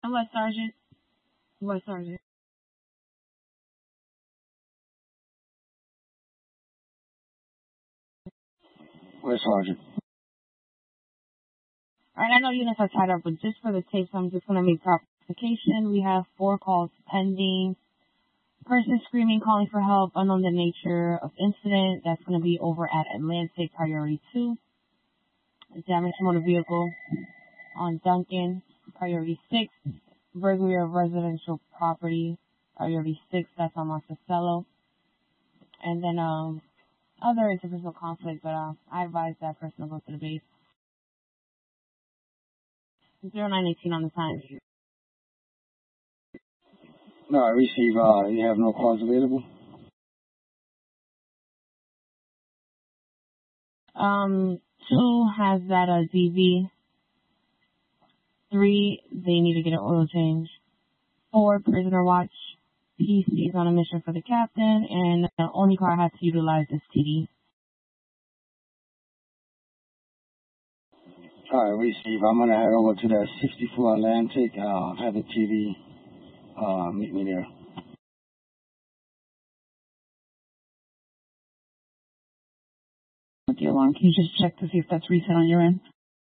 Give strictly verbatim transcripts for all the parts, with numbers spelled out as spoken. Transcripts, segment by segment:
What, Sergeant? What, Sergeant? Where's Sergeant? Alright, I know units are tied up, but just for the tapes, I'm just going to make clarification. We have four calls pending. Person screaming, calling for help, unknown the nature of incident. That's going to be over at Atlantic, priority two. Damage to motor vehicle on Duncan, priority six. Burglary of residential property, priority six. That's on Monticello. And then um, other interpersonal conflict, but uh, I advise that person to go to the base. zero nine eighteen on the time. No, I receive, uh, you have no calls available? Um, two has that uh, D V. Three, they need to get an oil change. Four, prisoner watch. P C is on a mission for the captain, and the only car I have to utilize is T D. All right, receive. I'm going to head over to that sixty-four Atlantic. Uh, have the T V uh, meet me there. With the alarm, can you just check to see if that's reset on your end?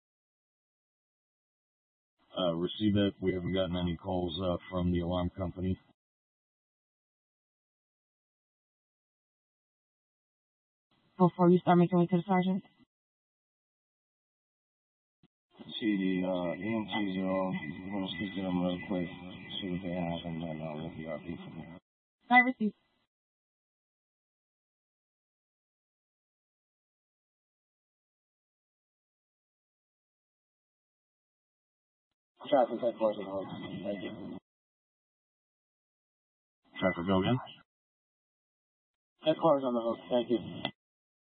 Uh, receive it. We haven't gotten any calls uh, from the alarm company. Before you start making way to the sergeant? See the uh, E M Ts are off. I'm going to speak to them real quick, see what they have, and then uh, we'll be R P from there. I received. Traffic headquarters on hold. Thank you. Traffic, go again. Headquarters on the hook. Thank you.